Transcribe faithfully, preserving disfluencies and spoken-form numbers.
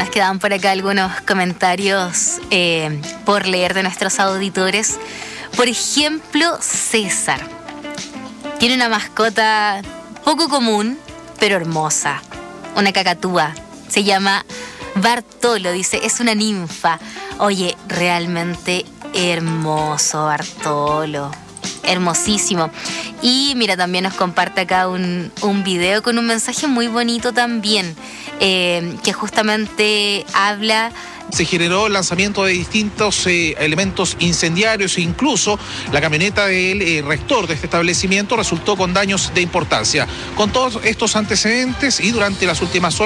nos quedan por acá algunos comentarios eh, por leer de nuestros auditores. Por ejemplo, César tiene una mascota poco común, pero hermosa. Una cacatúa. Se llama Bartolo, dice, es una ninfa. Oye, realmente hermoso Bartolo. Hermosísimo. Y mira, también nos comparte acá un, un video con un mensaje muy bonito también, eh, que justamente habla... Se generó el lanzamiento de distintos eh, elementos incendiarios e incluso la camioneta del eh, rector de este establecimiento resultó con daños de importancia. Con todos estos antecedentes y durante las últimas horas